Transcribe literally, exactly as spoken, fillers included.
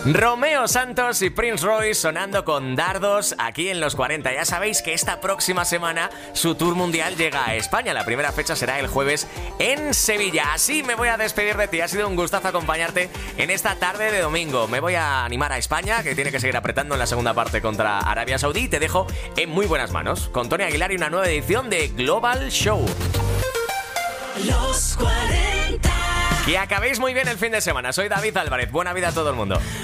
Romeo Santos y Prince Royce sonando con dardos aquí en los cuarenta. Ya sabéis que esta próxima semana su tour mundial llega a España. La primera fecha será el jueves en Sevilla. Así me voy a despedir de ti. Ha sido un gustazo acompañarte en esta tarde de domingo. Me voy a animar a España, que tiene que seguir apretando en la segunda parte contra Arabia Saudí. Te dejo en muy buenas manos con Tony Aguilar y una nueva edición de Global Show. Los cuarenta. Que acabéis muy bien el fin de semana. Soy David Álvarez. Buena vida a todo el mundo.